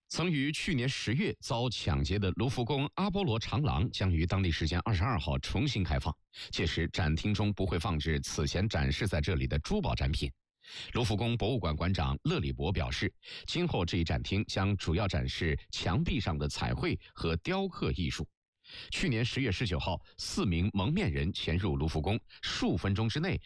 曾于去年10月遭抢劫的卢浮宫阿波罗长廊将于当地时间22号重新开放，届时展厅中不会放置此前展示在这里的珠宝展品。卢浮宫博物馆馆长勒里伯表示，今后这一展厅将主要展示墙壁上的彩绘和雕刻艺术。去年10月19号，4名蒙面人潜入卢浮宫，数分钟之内